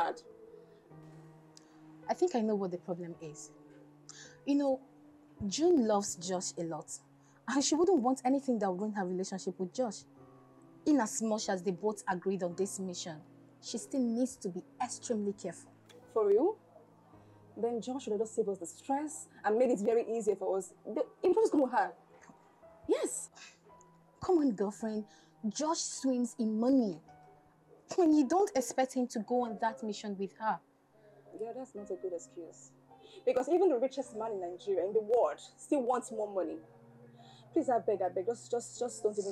mad. I think I know what the problem is. You know, June loves Josh a lot. And she wouldn't want anything that would ruin her relationship with Josh. In as much as they both agreed on this mission, she still needs to be extremely careful. For real? Then Josh should have just saved us the stress and made it very easy for us. It was go with her. Yes. Come on, girlfriend. Josh swims in money. When you don't expect him to go on that mission with her. Yeah, that's not a good excuse. Because even the richest man in Nigeria, in the world, still wants more money. Please, I beg, just don't even